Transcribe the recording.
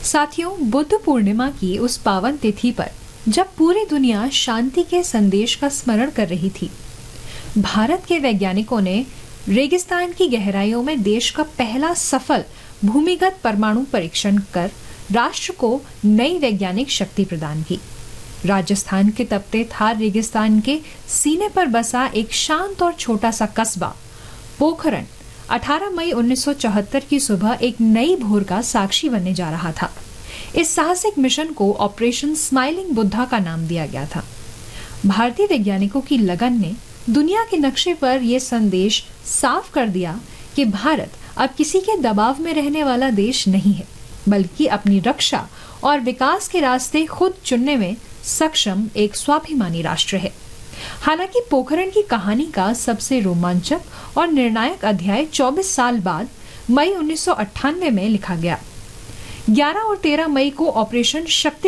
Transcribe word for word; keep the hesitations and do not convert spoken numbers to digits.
साथियों, बुद्ध पूर्णिमा की उस पावन तिथि पर जब पूरी दुनिया शांति के संदेश का स्मरण कर रही थी, भारत के वैज्ञानिकों ने रेगिस्तान की गहराइयों में देश का पहला सफल भूमिगत परमाणु परीक्षण कर राष्ट्र को नई वैज्ञानिक शक्ति प्रदान की। राजस्थान के तपते थार रेगिस्तान के सीने पर बसा एक शांत और छोटा सा कस्बा पोखरण अठारह मई उन्नीस सौ चौहत्तर की सुबह एक नई भोर का साक्षी बनने जा रहा था। इस साहसिक मिशन को ऑपरेशन स्माइलिंग बुद्धा का नाम दिया गया था। भारतीय वैज्ञानिकों की लगन ने दुनिया के नक्शे पर यह संदेश साफ कर दिया कि भारत अब किसी के दबाव में रहने वाला देश नहीं है, बल्कि अपनी रक्षा और विकास के रास्ते खुद चुनने में सक्षम एक स्वाभिमानी राष्ट्र है। हालांकि पोखरण की कहानी का सबसे रोमांचक और निर्णायक अध्याय चौबीस साल बाद मई उन्नीस सौ अट्ठानवे में लिखा गया। ग्यारह और तेरह मई को ऑपरेशन शक्ति